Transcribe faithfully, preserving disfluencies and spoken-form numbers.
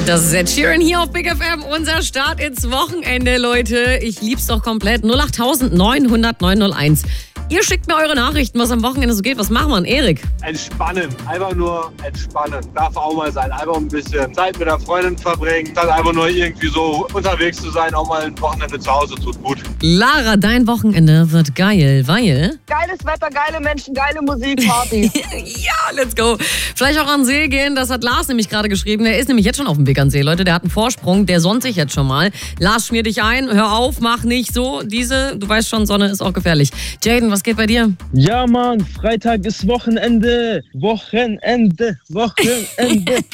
Das ist Ed Sheeran hier auf Big F M. Unser Start ins Wochenende, Leute. Ich lieb's doch komplett. null acht neun null null neun null eins. Ihr schickt mir eure Nachrichten, was am Wochenende so geht. Was machen wir? Erik? Entspannen. Einfach nur entspannen. Darf auch mal sein. Einfach ein bisschen Zeit mit der Freundin verbringen. Dann einfach nur irgendwie so unterwegs zu sein. Auch mal ein Wochenende zu Hause tut gut. Lara, dein Wochenende wird geil, weil... Geiles Wetter, geile Menschen, geile Musik, Party. Ja, let's go. Vielleicht auch an den See gehen. Das hat Lars nämlich gerade geschrieben. Der ist nämlich jetzt schon auf dem Weg an den See, Leute. Der hat einen Vorsprung. Der sonnt sich jetzt schon mal. Lars, schmier dich ein. Hör auf, mach nicht so. Diese, du weißt schon, Sonne ist auch gefährlich. Jaden, was geht bei dir? Ja, Mann, Freitag ist Wochenende. Wochenende, Wochenende.